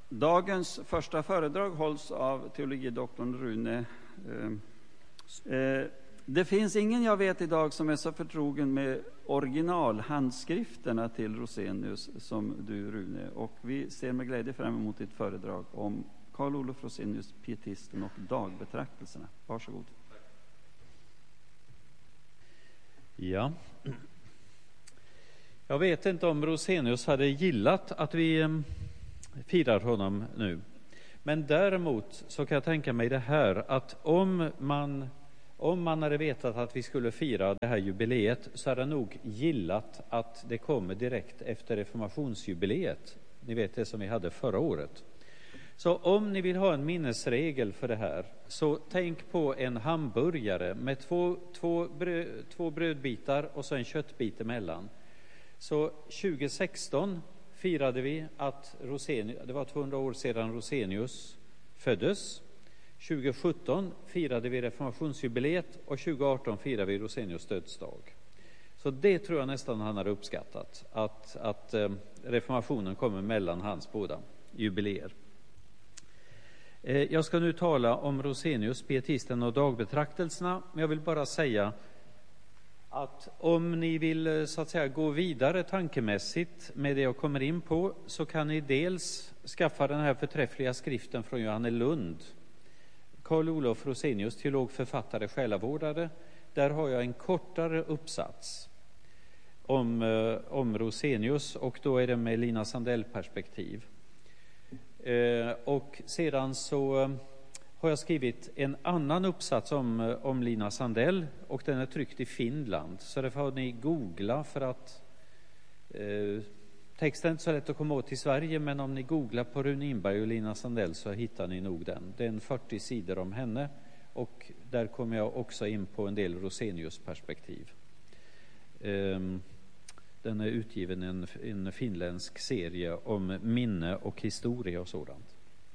Dagens första föredrag hålls av teologidoktorn Rune. Det finns ingen jag vet idag som är så förtrogen med originalhandskrifterna till Rosenius som du, Rune. Och vi ser med glädje fram emot ditt föredrag om Carl Olof Rosenius, pietisten och dagbetraktelserna. Varsågod. Ja. Jag vet inte om Rosenius hade gillat att vi firar honom nu. Men däremot så kan jag tänka mig det här, att om man hade vetat att vi skulle fira det här jubileet, så hade jag nog gillat att det kommer direkt efter reformationsjubileet. Ni vet det som vi hade förra året. Så om ni vill ha en minnesregel för det här, så tänk på en hamburgare med två brödbitar och så en köttbit emellan. Så 2016 firade vi att det var 200 år sedan Rosenius föddes. 2017 firade vi reformationsjubileet och 2018 firade vi Rosenius dödsdag. Så det tror jag nästan han har uppskattat, att reformationen kommer mellan hans båda jubileer. Jag ska nu tala om Rosenius, pietisten och dagbetraktelserna, men jag vill bara säga att om ni vill så att säga gå vidare tankemässigt med det jag kommer in på, så kan ni dels skaffa den här förträffliga skriften från Johannelund, Carl Olof Rosenius, teolog, författare, själavårdare. Där har jag en kortare uppsats om Rosenius, och då är det med Lina Sandell-perspektiv. Och sedan så har jag skrivit en annan uppsats om Lina Sandell, och den är tryckt i Finland. Så därför har ni googla, för att texten är inte så lätt att komma åt i Sverige, men om ni googlar på Rune Inberg och Lina Sandell så hittar ni nog den. Det är en 40 sidor om henne, och där kommer jag också in på en del Rosenius-perspektiv. Den är utgiven en finländsk serie om minne och historia och sådant.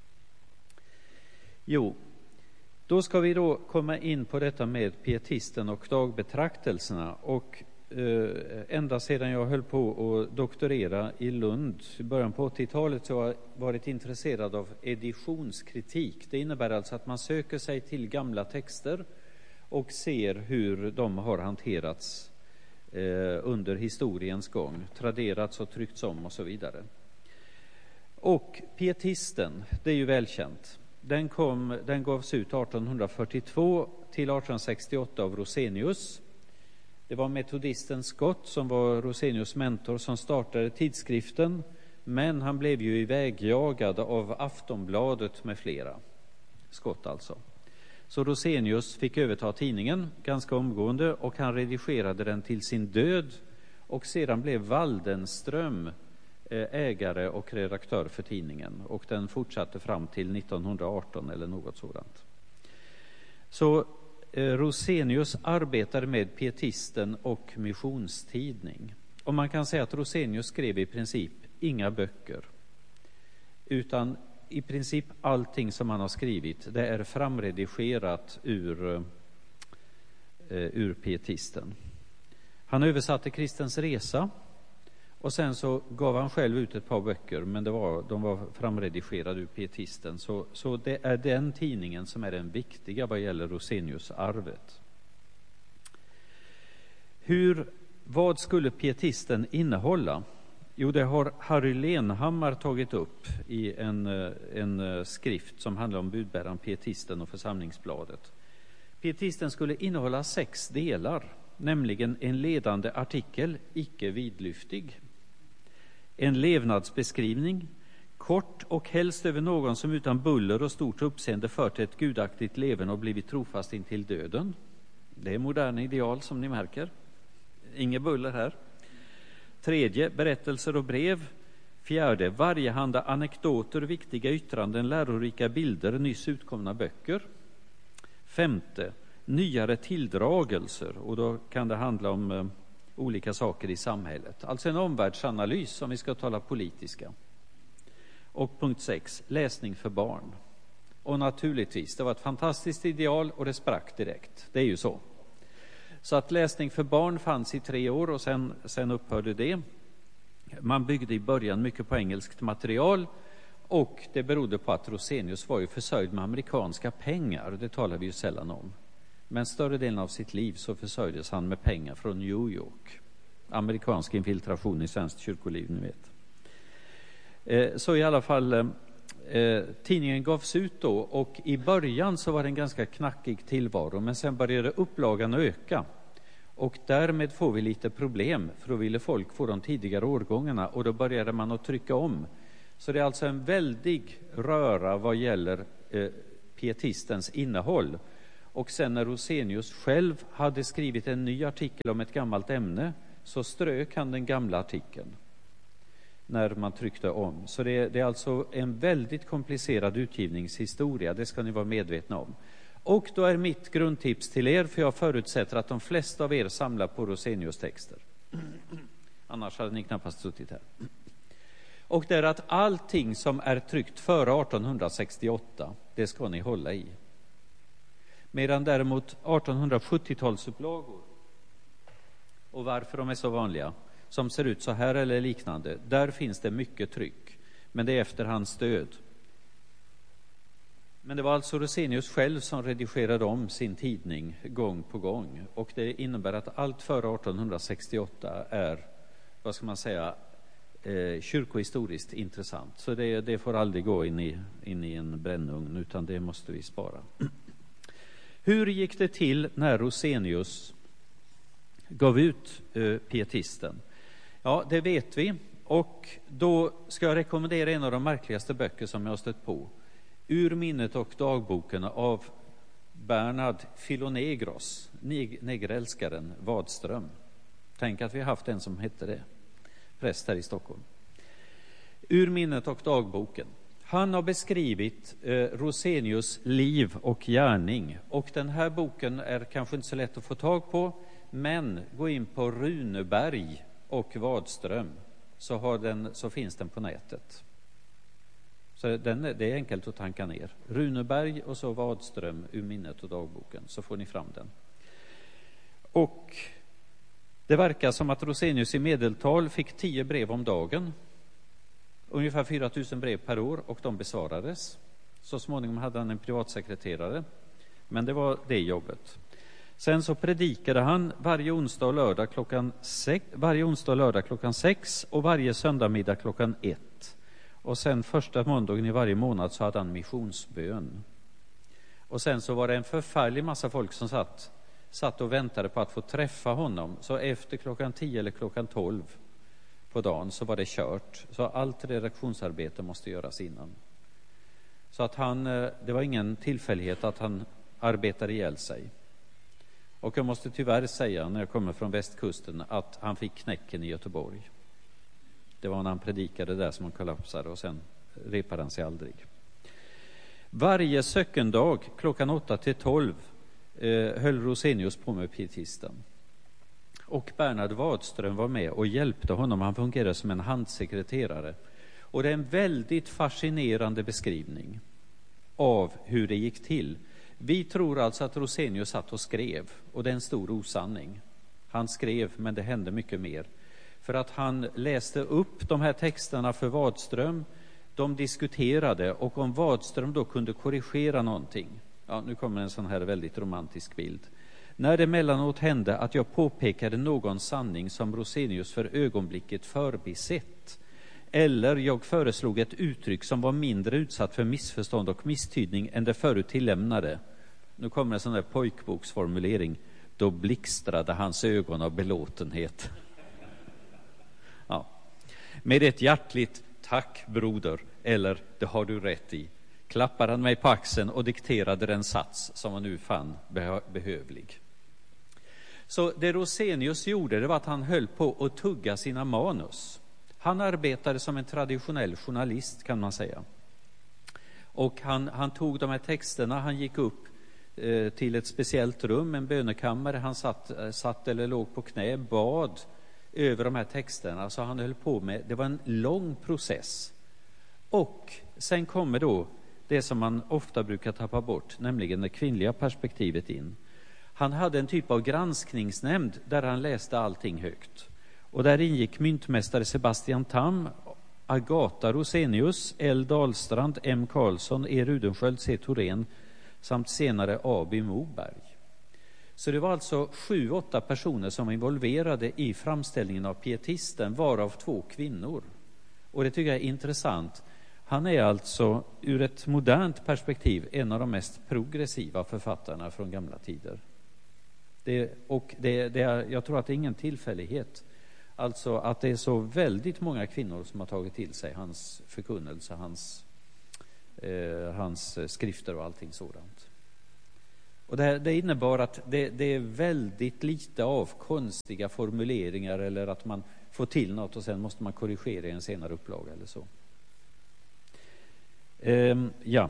Jo, då ska vi då komma in på detta med pietisten och dagbetraktelserna. Och ända sedan jag höll på att doktorera i Lund i början på 80-talet så har jag varit intresserad av editionskritik. Det innebär alltså att man söker sig till gamla texter och ser hur de har hanterats under historiens gång, traderats och tryckts om och så vidare. Och pietisten, det är ju välkänt. Den gavs ut 1842 till 1868 av Rosenius. Det var metodisten Scott som var Rosenius mentor som startade tidskriften, men han blev ju ivägjagad av Aftonbladet med flera. Scott alltså. Så Rosenius fick överta tidningen ganska omgående, och han redigerade den till sin död, och sedan blev Waldenström ägare och redaktör för tidningen, och den fortsatte fram till 1918 eller något sådant. Så Rosenius arbetade med pietisten och missionstidning. Och man kan säga att Rosenius skrev i princip inga böcker, utan i princip allting som han har skrivit, det är framredigerat ur pietisten. Han översatte Kristens resa, och sen så gav han själv ut ett par böcker, men de var framredigerade ur pietisten. Så det är den tidningen som är den viktiga vad gäller Rosenius-arvet. Vad skulle pietisten innehålla? Jo, det har Harry Lenhammar tagit upp i en skrift som handlar om budbäraren, pietisten och församlingsbladet. Pietisten skulle innehålla 6 delar, nämligen en ledande artikel, icke vidlyftig, en levnadsbeskrivning, kort och helst över någon som utan buller och stort uppseende fört ett gudaktigt leven och blivit trofast intill döden. Det är moderna ideal, som ni märker. Inget buller här. 3, berättelser och brev. 4, varjehanda anekdoter, viktiga yttranden, lärorika bilder, nyss utkomna böcker. 5, nyare tilldragelser, och då kan det handla om olika saker i samhället. Alltså en omvärldsanalys, om vi ska tala politiska. Och punkt 6, läsning för barn. Och naturligtvis, det var ett fantastiskt ideal och det sprack direkt. Det är ju så. Så att läsning för barn fanns i 3 år och sen upphörde det. Man byggde i början mycket på engelskt material, Och det berodde på att Rosenius var ju försörjd med amerikanska pengar, det talar vi ju sällan om. Men större delen av sitt liv så försörjdes han med pengar från New York. Amerikansk infiltration i svenskt kyrkoliv, ni vet. Så i alla fall, tidningen gavs ut då, och i början så var det en ganska knackig tillvaro, men sen började upplagan öka. Och därmed får vi lite problem, för då ville folk få de tidigare årgångarna, och då började man att trycka om. Så det är alltså en väldig röra vad gäller pietistens innehåll. Och sen när Rosenius själv hade skrivit en ny artikel om ett gammalt ämne, så strök han den gamla artikeln när man tryckte om. Så det är alltså en väldigt komplicerad utgivningshistoria, det ska ni vara medvetna om. Och då är mitt grundtips till er, för jag förutsätter att de flesta av er samlar på Rosenius texter. Annars hade ni knappast suttit här. Och det är att allting som är tryckt före 1868, det ska ni hålla i. Medan däremot 1870-talsupplagor, och varför de är så vanliga, som ser ut så här eller liknande, där finns det mycket tryck, men det är efter hans död. Men det var alltså Rosenius själv som redigerade om sin tidning gång på gång, och det innebär att allt före 1868 är, vad ska man säga, kyrkohistoriskt intressant. Så det får aldrig gå in i en brännugn, utan det måste vi spara. Hur gick det till när Rosenius gav ut pietisten? Ja, det vet vi, och då ska jag rekommendera en av de märkligaste böcker som jag har stött på. Ur minnet och dagboken av Bernard Filonegros, negerälskaren Wadström. Tänk att vi har haft en som hette det, präst här i Stockholm. Ur minnet och dagboken. Han har beskrivit Rosenius liv och gärning, och den här boken är kanske inte så lätt att få tag på, men gå in på Runeberg och Wadström så finns den på nätet. Så det är enkelt att tanka ner. Runeberg och så Wadström, ur minnet och dagboken, så får ni fram den. Och det verkar som att Rosenius i medeltal fick 10 brev om dagen. Ungefär 4 000 brev per år, och de besvarades. Så småningom hade han en privatsekreterare, men det var det jobbet. Sen så predikade han varje onsdag och lördag klockan 6 och varje söndagsmiddag klockan 1. Och sen första måndagen i varje månad så hade han missionsbön. Och sen så var det en förfärlig massa folk som satt och väntade på att få träffa honom. Så efter klockan 10 eller klockan 12 på dagen så var det kört. Så allt redaktionsarbete måste göras innan. Så att det var ingen tillfällighet att han arbetade ihjäl sig. Och jag måste tyvärr säga, när jag kommer från västkusten, att han fick knäcken i Göteborg. Det var när han predikade där som han kollapsade, och sen repade han sig aldrig. Varje sökendag klockan 8 till 12 höll Rosenius på med pietisten. Och Bernard Wadström var med och hjälpte honom. Han fungerade som en handsekreterare. Och det är en väldigt fascinerande beskrivning av hur det gick till. Vi tror alltså att Rosenius satt och skrev, och det är en stor osanning. Han skrev, men det hände mycket mer. För att han läste upp de här texterna för Wadström, de diskuterade, och om Wadström då kunde korrigera någonting. Ja, nu kommer en sån här väldigt romantisk bild. När det emellanåt hände att jag påpekade någon sanning som Rosenius för ögonblicket förbisett, eller jag föreslog ett uttryck som var mindre utsatt för missförstånd och misstydning än det förut tillämnade. Nu kommer en sån där pojkboksformulering. Då blixtrade hans ögon av belåtenhet. Ja. Med ett hjärtligt tack broder, eller det har du rätt i, klappade han mig på axeln och dikterade den sats som han nu fann behövlig. Så det Rosenius gjorde, det var att han höll på att tugga sina manus. Han arbetade som en traditionell journalist, kan man säga. Och han tog de här texterna, han gick upp till ett speciellt rum, en bönekammare. Han satt eller låg på knä, bad över de här texterna. Så han höll på med, det var en lång process. Och sen kommer då det som man ofta brukar tappa bort, nämligen det kvinnliga perspektivet in. Han hade en typ av granskningsnämnd där han läste allting högt. Och där ingick myntmästare Sebastian Tam Agata Rosenius, L. Dahlstrand, M. Karlsson, E. Rudenskjöld, C. Thorén samt senare A.B. Moberg. Så det var alltså 7-8 personer som var involverade i framställningen av pietisten, varav 2 kvinnor. Och det tycker jag är intressant. Han är alltså ur ett modernt perspektiv en av de mest progressiva författarna från gamla tider. Jag tror att det är ingen tillfällighet. Alltså att det är så väldigt många kvinnor som har tagit till sig hans förkunnelse, hans skrifter och allting sådant. Och det innebar att det är väldigt lite av konstiga formuleringar eller att man får till något och sen måste man korrigera i en senare upplaga eller så. Ja.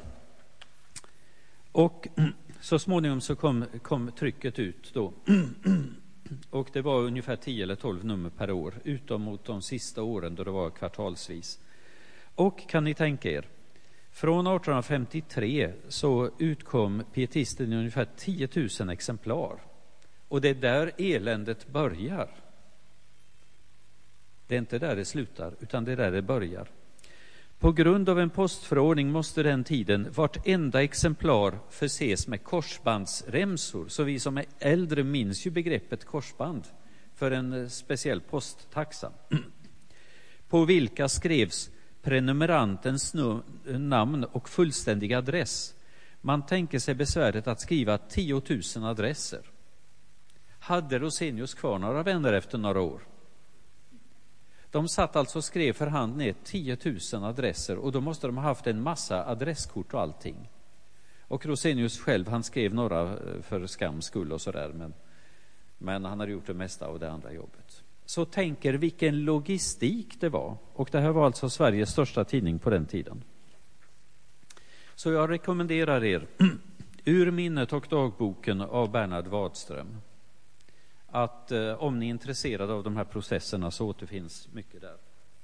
Och så småningom så kom trycket ut då. Och det var ungefär 10 eller 12 nummer per år, utom mot de sista åren då det var kvartalsvis. Och kan ni tänka er, från 1853 så utkom pietisten i ungefär 10 000 exemplar. Och det är där eländet börjar. Det är inte där det slutar, utan det är där det börjar. På grund av en postförordning måste den tiden vartenda exemplar förses med korsbandsremsor. Så vi som är äldre minns ju begreppet korsband för en speciell posttaxa. På vilka skrevs prenumerantens namn och fullständig adress. Man tänker sig besväret att skriva 10 000 adresser. Hade Rosenius kvar några vänner efter några år? De satt alltså och skrev för hand ner 10 000 adresser och då måste de ha haft en massa adresskort och allting. Och Rosenius själv, han skrev några för skams skull och sådär, men han hade gjort det mesta av det andra jobbet. Så tänker vilken logistik det var. Och det här var alltså Sveriges största tidning på den tiden. Så jag rekommenderar er Ur minnet och dagboken av Bernhard Wadström. Att om ni är intresserade av de här processerna så återfinns mycket där.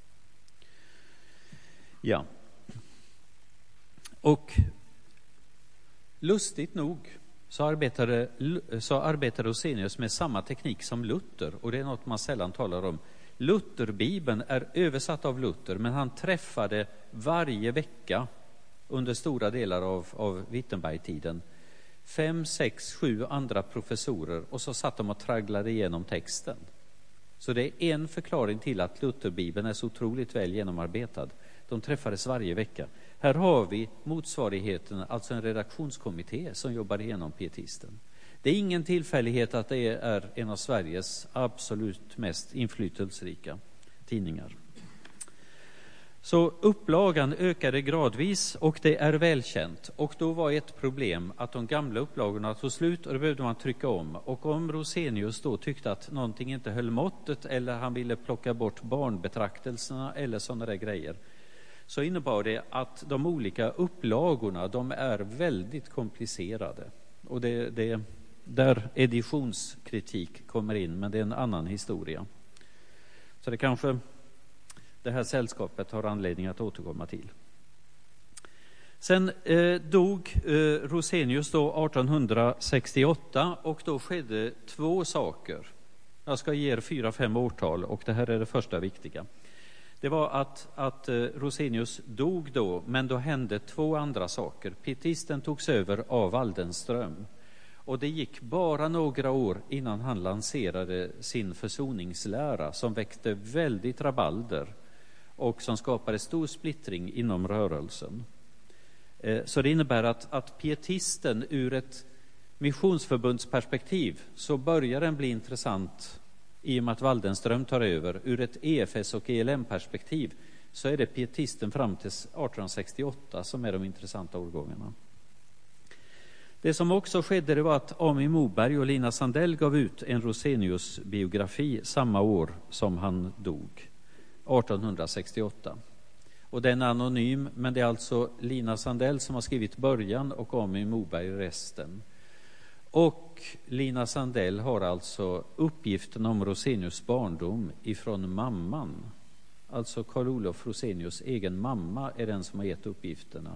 Ja. Och lustigt nog så arbetade Rosenius med samma teknik som Luther. Och det är något man sällan talar om. Lutherbibeln är översatt av Luther, men han träffade varje vecka under stora delar av Wittenberg-tiden 5, 6, 7 andra professorer och så satt de och tragglade igenom texten. Så det är en förklaring till att Lutherbibeln är så otroligt väl genomarbetad. De träffades varje vecka. Här har vi motsvarigheten, alltså en redaktionskommitté som jobbar igenom pietisten. Det är ingen tillfällighet att det är en av Sveriges absolut mest inflytelserika tidningar. Så upplagan ökade gradvis och det är välkänt. Och då var ett problem att de gamla upplagorna tog slut och då behövde man trycka om. Och om Rosenius då tyckte att någonting inte höll måttet eller han ville plocka bort barnbetraktelserna eller sådana där grejer, så innebar det att de olika upplagorna, de är väldigt komplicerade. Och det där editionskritik kommer in, men det är en annan historia. Så det kanske det här sällskapet har anledning att återkomma till. Sen dog Rosenius då 1868 och då skedde 2 saker. Jag ska ge er 4-5 årtal och det här är det första viktiga. Det var att Rosenius dog då, men då hände 2 andra saker. Pietisten togs över av Waldenström. Och det gick bara några år innan han lanserade sin försoningslära som väckte väldigt rabalder och som skapade stor splittring inom rörelsen. Så det innebär att pietisten ur ett missionsförbundsperspektiv så börjar den bli intressant i och med att Waldenström tar över. Ur ett EFS och ELM-perspektiv så är det pietisten fram till 1868 som är de intressanta årgångarna. Det som också skedde det var att A.M. Moberg och Lina Sandell gav ut en Rosenius-biografi samma år som han dog, 1868. Och den är anonym, men det är alltså Lina Sandell som har skrivit början och A.M. Moberg resten. Och Lina Sandell har alltså uppgiften om Rosenius barndom ifrån mamman. Alltså Carl Olof Rosenius egen mamma är den som har gett uppgifterna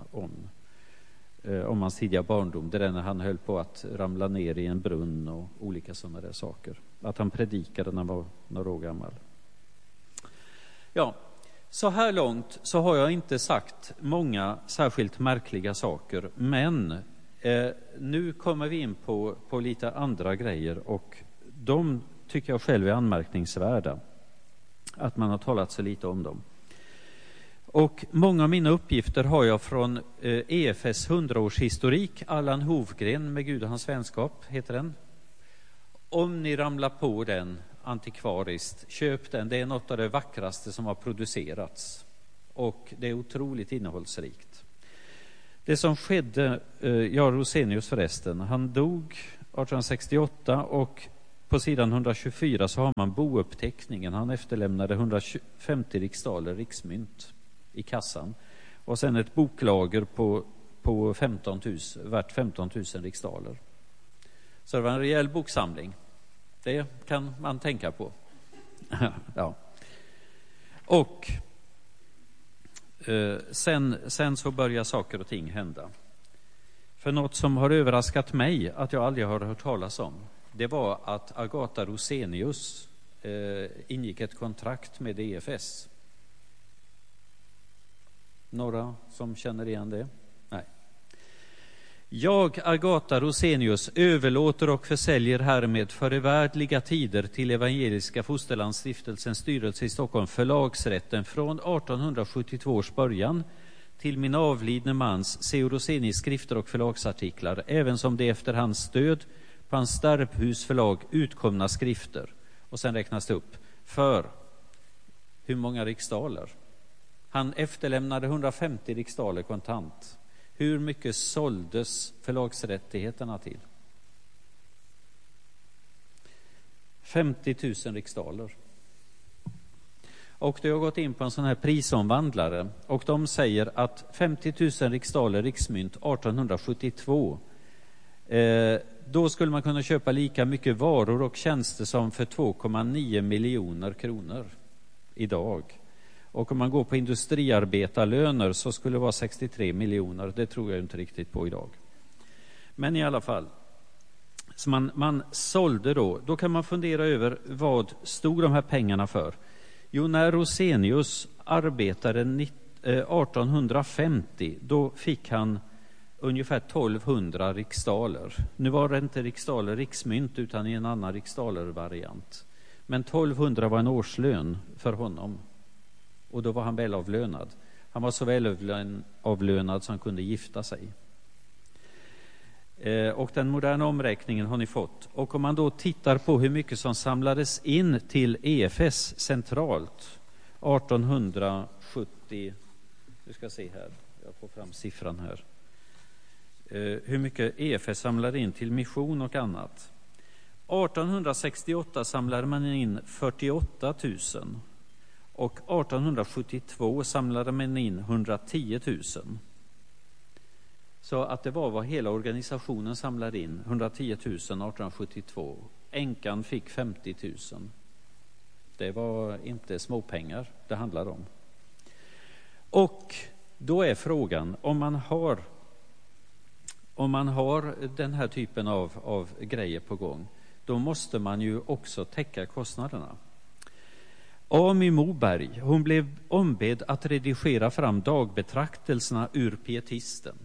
om hans tidiga barndom. Det är när han höll på att ramla ner i en brunn och olika sådana där saker. Att han predikade när han var några år gammal. Ja, Så här långt så har jag inte sagt många särskilt märkliga saker, men nu kommer vi in på lite andra grejer, och de tycker jag själv är anmärkningsvärda, att man har talat så lite om dem. Och många av mina uppgifter har jag från EFS 100-årshistorik, Allan Hovgren med Gud och hans vänskap heter den. Om ni ramlar på den antikvariskt, köp den. Det är något av det vackraste som har producerats, och det är otroligt innehållsrikt. Det som skedde, Rosenius förresten, han dog 1868, och på sidan 124 så har man bouppteckningen. Han efterlämnade 150 riksdaler riksmynt i kassan, och sen ett boklager på 15 000, värt 15 000 riksdaler. Så det var en rejäl boksamling. Det kan man tänka på. Ja. Och sen så börjar saker och ting hända. För något som har överraskat mig, att jag aldrig har hört talas om, det var att Agatha Rosenius ingick ett kontrakt med EFS. Några som känner igen det? Nej. Jag, Agatha Rosenius, överlåter och försäljer härmed för evärdliga tider till Evangeliska Fosterlandsstiftelsens styrelse i Stockholm förlagsrätten från 1872 års början till min avlidne mans C.O. Rosenis skrifter och förlagsartiklar, även som det efter hans stöd på hans Starphus förlag utkomna skrifter. Och sen räknas det upp för hur många riksdaler. Han efterlämnade 150 riksdaler kontant. Hur mycket såldes förlagsrättigheterna till? 50 000 riksdaler. Och det har gått in på en sån här prisomvandlare, och de säger att 50 000 riksdaler riksmynt 1872, då skulle man kunna köpa lika mycket varor och tjänster som för 2,9 miljoner kronor idag. Och om man går på industriarbetarlöner så skulle det vara 63 miljoner. Det tror jag inte riktigt på idag. Men i alla fall. Så man sålde då. Då kan man fundera över vad stod de här pengarna för. Jo, när Rosenius arbetade 1850, då fick han ungefär 1200 riksdaler. Nu var det inte riksdaler riksmynt utan i en annan riksdalervariant. Men 1200 var en årslön för honom. Och då var han välavlönad. Han var så välavlönad som han kunde gifta sig. Och den moderna omräkningen har ni fått. Och om man då tittar på hur mycket som samlades in till EFS centralt 1870, du ska se här, jag får fram siffran här. Hur mycket EFS samlade in till mission och annat. 1868 samlade man in 48 000. Och 1872 samlade man in 110 000. Så att det var vad hela organisationen samlade in, 110 000 1872. Änkan fick 50 000. Det var inte småpengar det handlar om. Och då är frågan, om man har den här typen av grejer på gång, då måste man ju också täcka kostnaderna. Ami Moberg, hon blev ombedd att redigera fram dagbetraktelserna ur pietisten.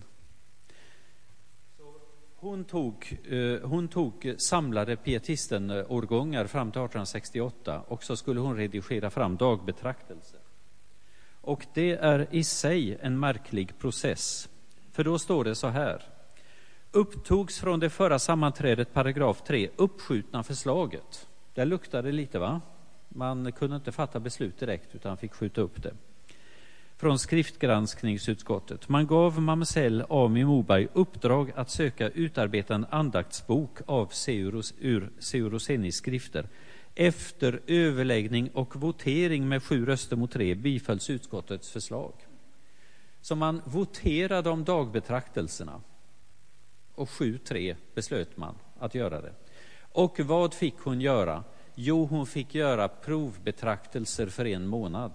Hon tog samlade pietisten-årgångar fram till 1868, och så skulle hon redigera fram dagbetraktelser. Och det är i sig en märklig process. För då står det så här: upptogs från det förra sammanträdet paragraf 3 uppskjutna förslaget. Där luktade lite, va? Man kunde inte fatta beslut direkt utan fick skjuta upp det. Från skriftgranskningsutskottet. Man gav mamsell Ami Moberg uppdrag att söka utarbeta en andaktsbok av C.O. Rosenis skrifter. Efter överläggning och votering med 7 röster mot 3 bifölls utskottets förslag. Så man voterade om dagbetraktelserna. Och 7-3 beslöt man att göra det. Och vad fick hon göra? Jo, hon fick göra provbetraktelser för 1 månad.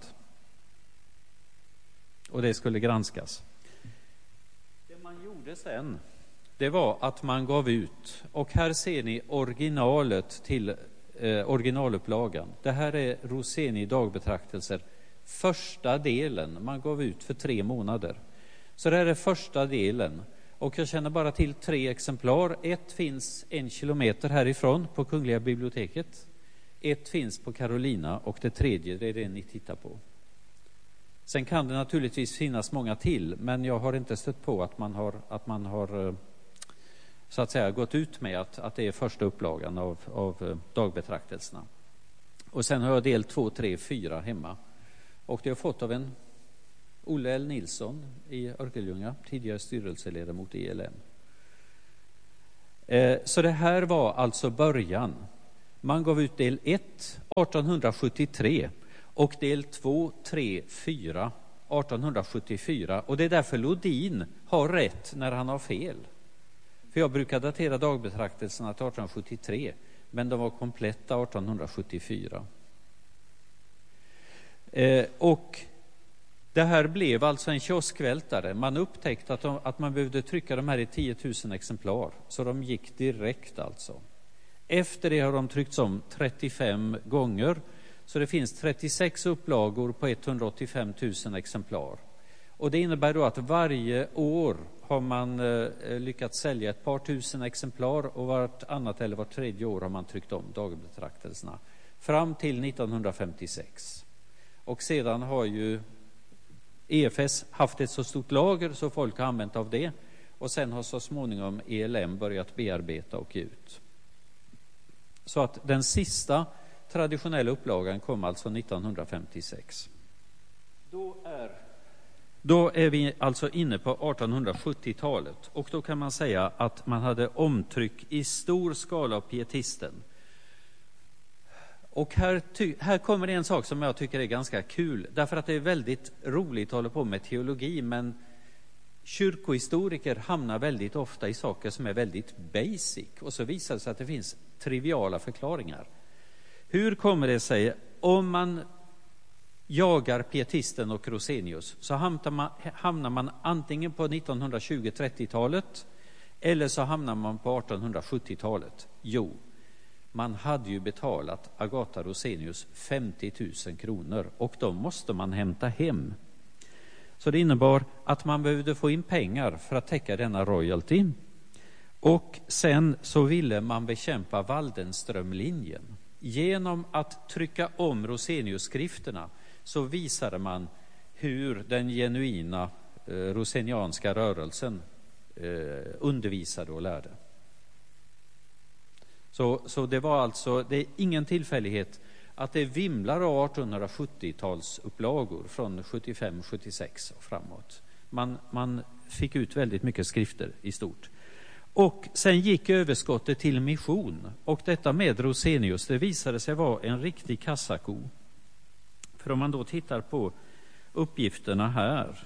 Och det skulle granskas. Det man gjorde sen, det var att man gav ut. Och här ser ni originalet till originalupplagan. Det här är Roseni dagbetraktelser första delen. Man gav ut för 3 månader. Så det här är första delen. Och jag känner bara till 3 exemplar. Ett finns 1 kilometer härifrån på Kungliga biblioteket. Ett finns på Carolina och det 3:e, det är det ni tittar på. Sen kan det naturligtvis finnas många till, men jag har inte stött på att man har så att säga gått ut med att det är första upplagan av dagbetraktelserna. Och sen har jag del 2, 3, 4 hemma. Och det har fått av en Olle L. Nilsson i Örkelljunga, tidigare styrelseledamot i ELM. Så det här var alltså början. Man gav ut del 1 1873 och del 2, 3, 4 1874. Och det är därför Lodin har rätt när han har fel. För jag brukar datera dagbetraktelserna till 1873, men de var kompletta 1874. Och det här blev alltså en kioskvältare. Man upptäckte att man behövde trycka de här i 10 000 exemplar, så de gick direkt alltså. Efter det har de tryckts om 35 gånger, så det finns 36 upplagor på 185 000 exemplar. Och det innebär då att varje år har man lyckats sälja ett par tusen exemplar, och vartannat eller vart 3:e år har man tryckt om dagbetraktelserna fram till 1956. Och sedan har ju EFS haft ett så stort lager så folk har använt av det, och sen har så småningom ELM börjat bearbeta och ge ut. Så att den sista traditionella upplagan kom alltså 1956. Då är vi alltså inne på 1870-talet, och då kan man säga att man hade omtryck i stor skala av pietisten. Och här kommer det en sak som jag tycker är ganska kul, därför att det är väldigt roligt att hålla på med teologi, men kyrkohistoriker hamnar väldigt ofta i saker som är väldigt basic, och så visar det sig att det finns triviala förklaringar. Hur kommer det sig, om man jagar pietisten och Rosenius, så hamnar man antingen på 1920-30-talet eller så hamnar man på 1870-talet? Jo, man hade ju betalat Agatha Rosenius 50 000 kronor, och de måste man hämta hem. Så det innebar att man behövde få in pengar för att täcka denna royalty. Och sen så ville man bekämpa Waldenströmlinjen. Genom att trycka om Rosenius-skrifterna så visade man hur den genuina rosenianska rörelsen undervisade och lärde. Så det var alltså, det är ingen tillfällighet att det vimlar av 1870-talsupplagor från 75-76 och framåt. Man fick ut väldigt mycket skrifter i stort. Och sen gick överskottet till mission, och detta med Rosenius, det visade sig vara en riktig kassako. För om man då tittar på uppgifterna här,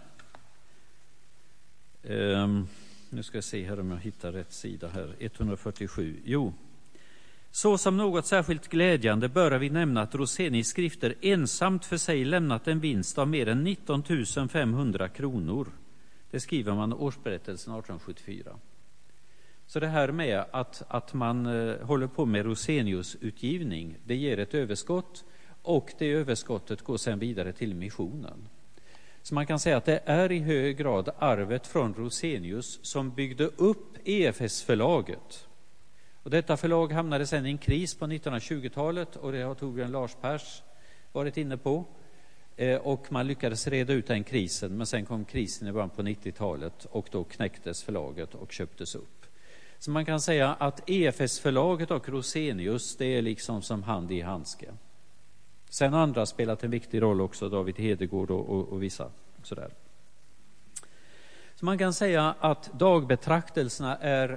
nu ska jag se här om jag hittar rätt sida här, 147. Jo, så som något särskilt glädjande bör vi nämna att Rosenius skrifter ensamt för sig lämnat en vinst av mer än 19 500 kronor. Det skriver man i årsberättelsen 1874. Så det här med att man håller på med Rosenius-utgivning, det ger ett överskott, och det överskottet går sen vidare till missionen. Så man kan säga att det är i hög grad arvet från Rosenius som byggde upp EFS-förlaget. Och detta förlag hamnade sen i en kris på 1920-talet, och det har Torbjörn Larspers varit inne på. Och man lyckades reda ut den krisen, men sen kom krisen i början på 90-talet, och då knäcktes förlaget och köptes upp. Så man kan säga att EFS-förlaget och Rosenius, det är liksom som hand i handske. Sen har andra spelat en viktig roll också, David Hedegård och vissa sådär. Så man kan säga att dagbetraktelserna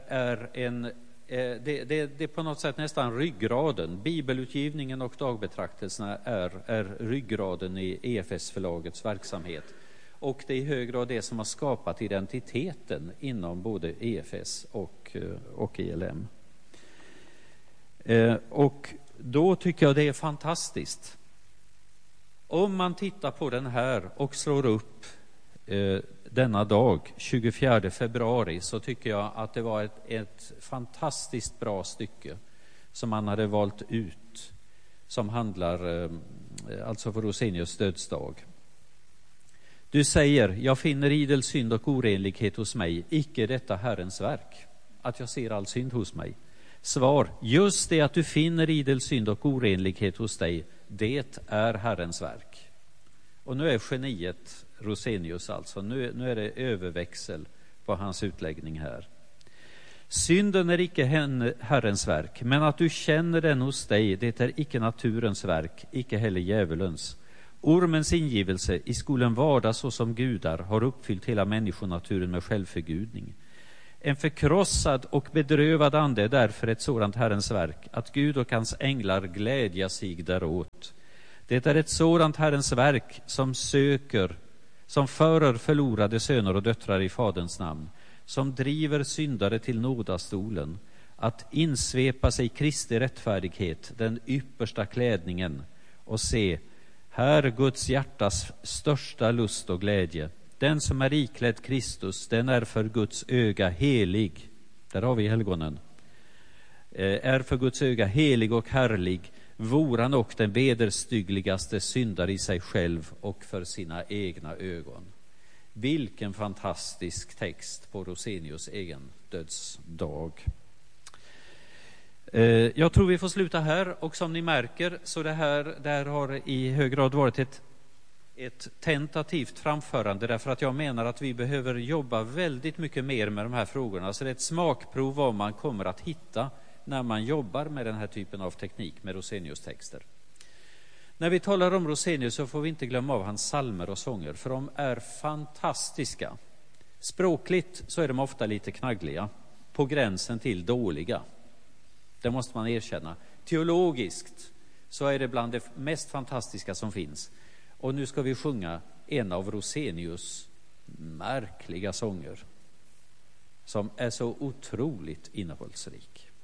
det är på något sätt nästan ryggraden. Bibelutgivningen och dagbetraktelserna är ryggraden i EFS-förlagets verksamhet. Och det är i hög grad det som har skapat identiteten inom både EFS och ELM. Och då tycker jag det är fantastiskt. Om man tittar på den här och slår upp denna dag, 24 februari, så tycker jag att det var ett fantastiskt bra stycke som man hade valt ut, som handlar alltså för Rosenius dödsdag. Du säger, jag finner idel synd och orenlighet hos mig, icke detta Herrens verk, att jag ser all synd hos mig. Svar, just det att du finner idel synd och orenlighet hos dig, det är Herrens verk. Och nu är geniet Rosenius alltså, nu är det överväxel på hans utläggning här. Synden är icke Herrens verk, men att du känner den hos dig, det är icke naturens verk, icke heller djävulens. Ormens ingivelse i skolan vardag så som gudar har uppfyllt hela människonaturen med självförgudning. En förkrossad och bedrövad ande är därför ett sådant Herrens verk, att Gud och hans änglar glädja sig däråt. Det är ett sådant Herrens verk som förer förlorade söner och döttrar i Faderns namn, som driver syndare till nådastolen, att insvepa sig Kristi rättfärdighet, den yppersta klädningen, och se, här Guds hjärtas största lust och glädje. Den som är iklädd Kristus, den är för Guds öga helig. Där har vi helgonen. Är för Guds öga helig och härlig, voran och den vederstyggligaste syndar i sig själv och för sina egna ögon. Vilken fantastisk text på Rosenius egen dödsdag. Jag tror vi får sluta här, och som ni märker så det här har i hög grad varit ett tentativt framförande, därför att jag menar att vi behöver jobba väldigt mycket mer med de här frågorna. Så det är ett smakprov vad man kommer att hitta när man jobbar med den här typen av teknik med Rosenius texter. När vi talar om Rosenius så får vi inte glömma av hans psalmer och sånger, för de är fantastiska. Språkligt så är de ofta lite knaggliga, på gränsen till dåliga. Det måste man erkänna. Teologiskt så är det bland det mest fantastiska som finns. Och nu ska vi sjunga en av Rosenius märkliga sånger som är så otroligt innehållsrik.